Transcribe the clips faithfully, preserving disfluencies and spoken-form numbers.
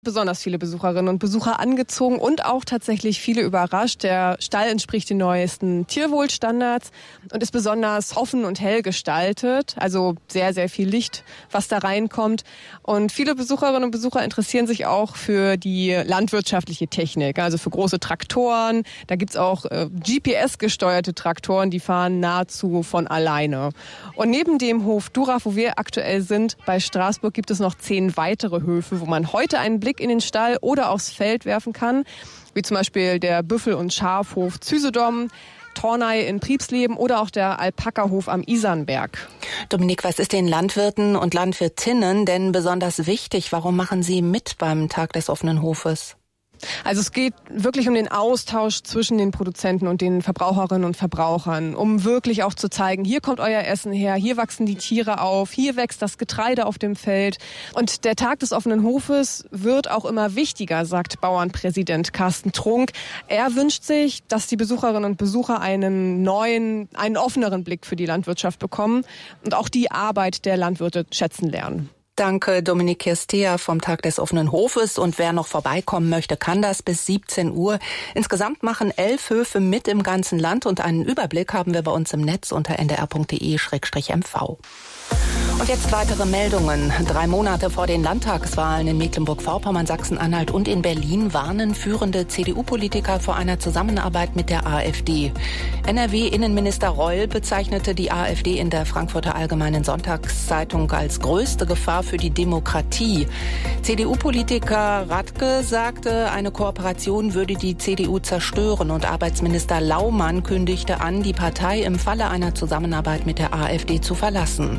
Besonders viele Besucherinnen und Besucher angezogen und auch tatsächlich viele überrascht. Der Stall entspricht den neuesten Tierwohlstandards und ist besonders offen und hell gestaltet. Also sehr, sehr viel Licht, was da reinkommt. Und viele Besucherinnen und Besucher interessieren sich auch für die landwirtschaftliche Technik, also für große Traktoren. Da gibt's auch äh, G P S-gesteuerte Traktoren, die fahren nahezu von alleine. Und neben dem Hof Durach, wo wir aktuell sind, bei Straßburg, gibt es noch zehn weitere Höfe, wo man heute einen Blick in den Stall oder aufs Feld werfen kann, wie zum Beispiel der Büffel- und Schafhof Züsedom, Tornay in Priebsleben oder auch der Alpakahof am Isernberg. Dominik, was ist den Landwirten und Landwirtinnen denn besonders wichtig? Warum machen Sie mit beim Tag des offenen Hofes? Also es geht wirklich um den Austausch zwischen den Produzenten und den Verbraucherinnen und Verbrauchern, um wirklich auch zu zeigen, hier kommt euer Essen her, hier wachsen die Tiere auf, hier wächst das Getreide auf dem Feld. Und der Tag des offenen Hofes wird auch immer wichtiger, sagt Bauernpräsident Carsten Trunk. Er wünscht sich, dass die Besucherinnen und Besucher einen neuen, einen offeneren Blick für die Landwirtschaft bekommen und auch die Arbeit der Landwirte schätzen lernen. Danke, Dominik Kirstea vom Tag des offenen Hofes. Und wer noch vorbeikommen möchte, kann das bis siebzehn Uhr. Insgesamt machen elf Höfe mit im ganzen Land und einen Überblick haben wir bei uns im Netz unter n d r punkt d e slash m v. Und jetzt weitere Meldungen. Drei Monate vor den Landtagswahlen in Mecklenburg-Vorpommern, Sachsen-Anhalt und in Berlin warnen führende C D U-Politiker vor einer Zusammenarbeit mit der AfD. N R W-Innenminister Reul bezeichnete die AfD in der Frankfurter Allgemeinen Sonntagszeitung als größte Gefahr für die Demokratie. C D U-Politiker Radke sagte, eine Kooperation würde die C D U zerstören und Arbeitsminister Laumann kündigte an, die Partei im Falle einer Zusammenarbeit mit der AfD zu verlassen.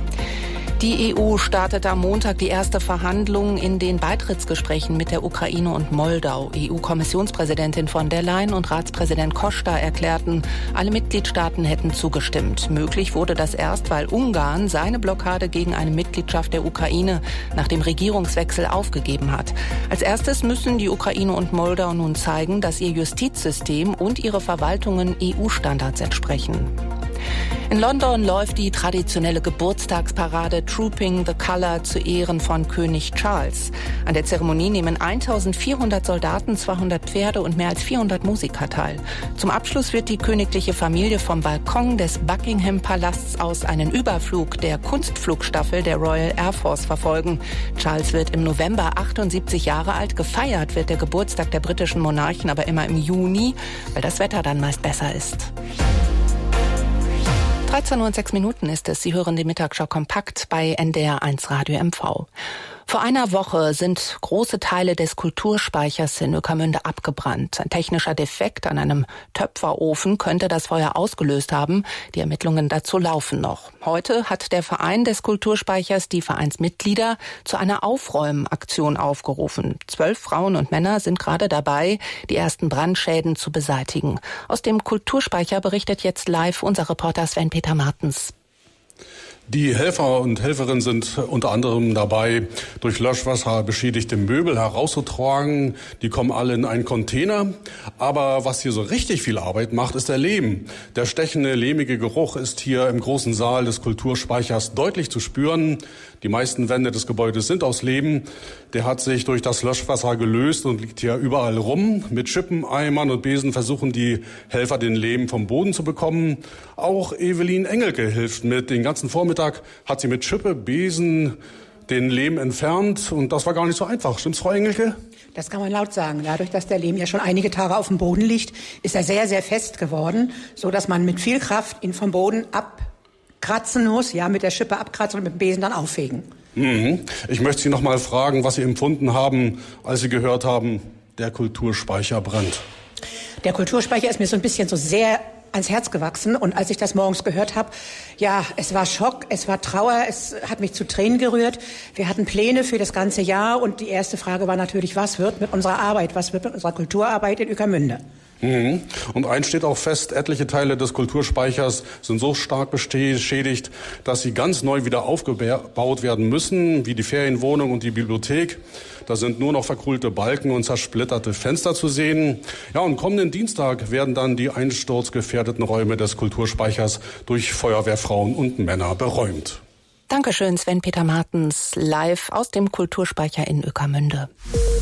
Die E U startet am Montag die erste Verhandlung in den Beitrittsgesprächen mit der Ukraine und Moldau. E U-Kommissionspräsidentin von der Leyen und Ratspräsident Costa erklärten, alle Mitgliedstaaten hätten zugestimmt. Möglich wurde das erst, weil Ungarn seine Blockade gegen eine Mitgliedschaft der Ukraine nach dem Regierungswechsel aufgegeben hat. Als erstes müssen die Ukraine und Moldau nun zeigen, dass ihr Justizsystem und ihre Verwaltungen E U-Standards entsprechen. In London läuft die traditionelle Geburtstagsparade Trooping the Colour zu Ehren von König Charles. An der Zeremonie nehmen eintausendvierhundert Soldaten, zweihundert Pferde und mehr als vierhundert Musiker teil. Zum Abschluss wird die königliche Familie vom Balkon des Buckingham-Palasts aus einen Überflug der Kunstflugstaffel der Royal Air Force verfolgen. Charles wird im November achtundsiebzig Jahre alt. Gefeiert wird der Geburtstag der britischen Monarchen aber immer im Juni, weil das Wetter dann meist besser ist. dreizehn Uhr und sechs Minuten ist es. Sie hören die Mittagsschau kompakt bei N D R eins Radio M V. Vor einer Woche sind große Teile des Kulturspeichers in Ueckermünde abgebrannt. Ein technischer Defekt an einem Töpferofen könnte das Feuer ausgelöst haben. Die Ermittlungen dazu laufen noch. Heute hat der Verein des Kulturspeichers die Vereinsmitglieder zu einer Aufräumaktion aufgerufen. Zwölf Frauen und Männer sind gerade dabei, die ersten Brandschäden zu beseitigen. Aus dem Kulturspeicher berichtet jetzt live unser Reporter Sven-Peter Martens. Die Helfer und Helferinnen sind unter anderem dabei, durch Löschwasser beschädigte Möbel herauszutragen. Die kommen alle in einen Container. Aber was hier so richtig viel Arbeit macht, ist der Lehm. Der stechende, lehmige Geruch ist hier im großen Saal des Kulturspeichers deutlich zu spüren. Die meisten Wände des Gebäudes sind aus Lehm. Der hat sich durch das Löschwasser gelöst und liegt hier überall rum. Mit Schippen, Eimern und Besen versuchen die Helfer, den Lehm vom Boden zu bekommen. Auch Evelyn Engelke hilft mit. Den ganzen Vormittag hat sie mit Schippe, Besen den Lehm entfernt. Und das war gar nicht so einfach. Stimmt's, Frau Engelke? Das kann man laut sagen. Dadurch, dass der Lehm ja schon einige Tage auf dem Boden liegt, ist er sehr, sehr fest geworden, so dass man mit viel Kraft ihn vom Boden abkratzen muss, ja, mit der Schippe abkratzen und mit dem Besen dann auffegen. Mhm. Ich möchte Sie noch mal fragen, was Sie empfunden haben, als Sie gehört haben, der Kulturspeicher brennt. Der Kulturspeicher ist mir so ein bisschen so sehr ans Herz gewachsen. Und als ich das morgens gehört habe, ja, es war Schock, es war Trauer, es hat mich zu Tränen gerührt. Wir hatten Pläne für das ganze Jahr und die erste Frage war natürlich, was wird mit unserer Arbeit, was wird mit unserer Kulturarbeit in Ueckermünde? Mhm. Und eins steht auch fest, etliche Teile des Kulturspeichers sind so stark beschädigt, dass sie ganz neu wieder aufgebaut werden müssen, wie die Ferienwohnung und die Bibliothek. Da sind nur noch verkohlte Balken und zersplitterte Fenster zu sehen. Ja, und kommenden Dienstag werden dann die einsturzgefährdeten Räume des Kulturspeichers durch Feuerwehrfrauen und Männer beräumt. Dankeschön, Sven-Peter Martens, live aus dem Kulturspeicher in Ueckermünde.